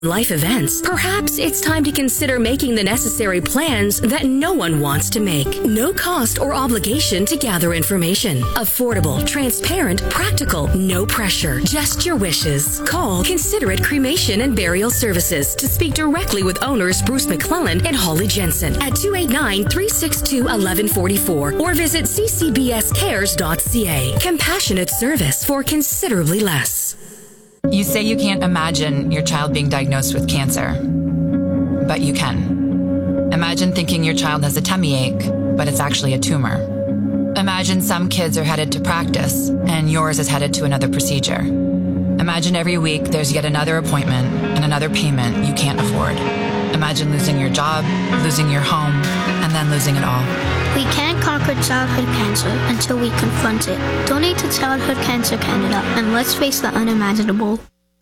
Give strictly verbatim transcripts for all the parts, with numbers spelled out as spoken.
life events, perhaps it's time to consider making the necessary plans that no one wants to make. No cost or obligation to gather information. Affordable, transparent, practical, no pressure, just your wishes. Call Considerate Cremation and Burial Services to speak directly with owners Bruce McClellan and Holly Jensen at two eight nine, three six two, one one four four or visit c c b s cares dot c a. Compassionate service for considerably less. You say you can't imagine your child being diagnosed with cancer, but you can. Imagine thinking your child has a tummy ache, but it's actually a tumor. Imagine some kids are headed to practice, and yours is headed to another procedure. Imagine every week there's yet another appointment and another payment you can't afford. Imagine losing your job, losing your home, and then losing it all. We can't conquer childhood cancer until we confront it. Donate to Childhood Cancer Canada, and let's face the unimaginable.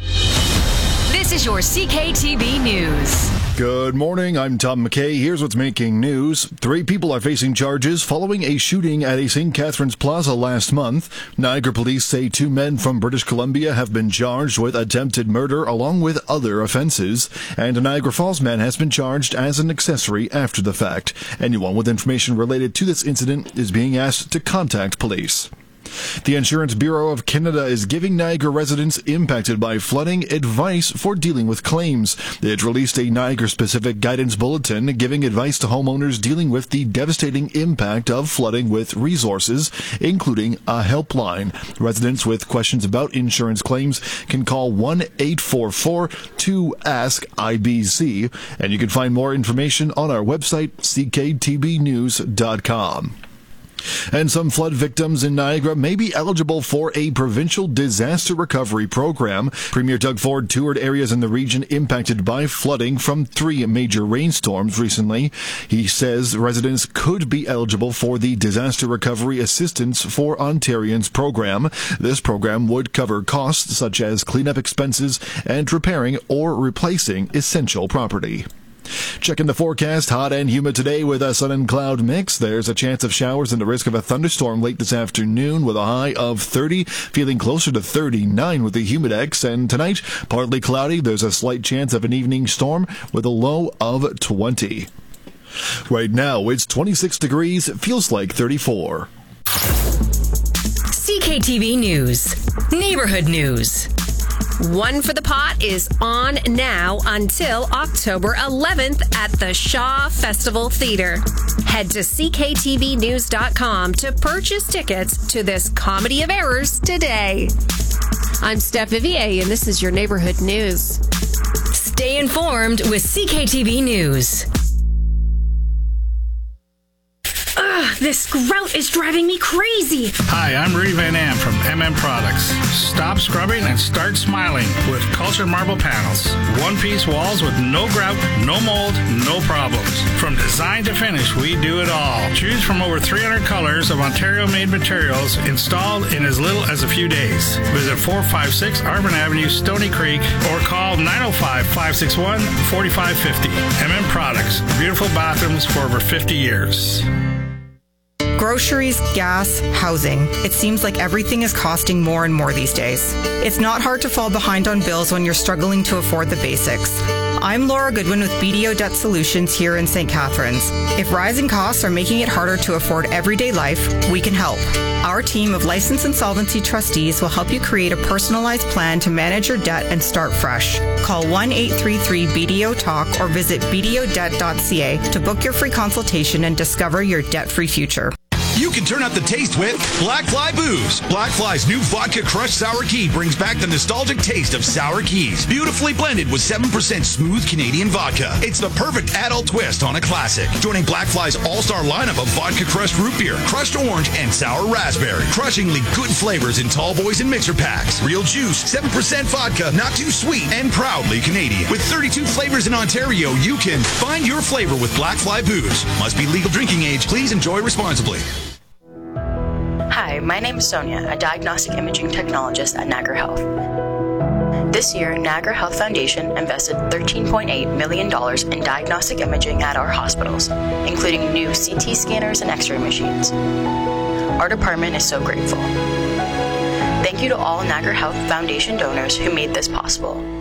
This is your C K T V News. Good morning, I'm Tom McKay. Here's what's making news. Three people are facing charges following a shooting at a Saint Catharines Plaza last month. Niagara police say two men from British Columbia have been charged with attempted murder along with other offenses. And a Niagara Falls man has been charged as an accessory after the fact. Anyone with information related to this incident is being asked to contact police. The Insurance Bureau of Canada is giving Niagara residents impacted by flooding advice for dealing with claims. It released a Niagara-specific guidance bulletin giving advice to homeowners dealing with the devastating impact of flooding with resources, including a helpline. Residents with questions about insurance claims can call one eight four four two ask I B C, and you can find more information on our website, c k t b news dot com. And some flood victims in Niagara may be eligible for a provincial disaster recovery program. Premier Doug Ford toured areas in the region impacted by flooding from three major rainstorms recently. He says residents could be eligible for the Disaster Recovery Assistance for Ontarians program. This program would cover costs such as cleanup expenses and repairing or replacing essential property. Checking the forecast, hot and humid today with a sun and cloud mix. There's a chance of showers and the risk of a thunderstorm late this afternoon with a high of thirty, feeling closer to thirty-nine with the humidex. And tonight, partly cloudy. There's a slight chance of an evening storm with a low of twenty. Right now, it's twenty-six degrees, feels like thirty-four. C K T V News. Neighborhood News. One for the Pot is on now until October eleventh at the Shaw Festival Theater. Head to c k t v news dot com to purchase tickets to this comedy of errors today. I'm Steph Vivier, and this is your Neighborhood News. Stay informed with C K T V News. Ugh, this grout is driving me crazy. Hi, I'm Rudy Van Am from M M Products. Stop scrubbing and start smiling with Cultured Marble Panels. One-piece walls with no grout, no mold, no problems. From design to finish, we do it all. Choose from over three hundred colors of Ontario-made materials installed in as little as a few days. Visit four five six Arvin Avenue, Stony Creek, or call nine oh five, five six one, four five five oh. M M Products. Beautiful bathrooms for over fifty years. Groceries, gas, housing. It seems like everything is costing more and more these days. It's not hard to fall behind on bills when you're struggling to afford the basics. I'm Laura Goodwin with B D O Debt Solutions here in Saint Catharines. If rising costs are making it harder to afford everyday life, we can help. Our team of licensed insolvency trustees will help you create a personalized plan to manage your debt and start fresh. Call one eight three three B D O talk or visit b d o debt dot c a to book your free consultation and discover your debt-free future. You can turn up the taste with Black Fly Booze. Black Fly's new Vodka Crushed Sour Key brings back the nostalgic taste of sour keys, beautifully blended with seven percent smooth Canadian vodka. It's the perfect adult twist on a classic. Joining Black Fly's all-star lineup of Vodka Crushed Root Beer, Crushed Orange, and Sour Raspberry. Crushingly good flavors in tall boys and mixer packs. Real juice, seven percent vodka, not too sweet, and proudly Canadian. With thirty-two flavors in Ontario, you can find your flavor with Black Fly Booze. Must be legal drinking age. Please enjoy responsibly. Hi, my name is Sonia, a diagnostic imaging technologist at Niagara Health. This year, Niagara Health Foundation invested thirteen point eight million dollars in diagnostic imaging at our hospitals, including new C T scanners and X-ray machines. Our department is so grateful. Thank you to all Niagara Health Foundation donors who made this possible.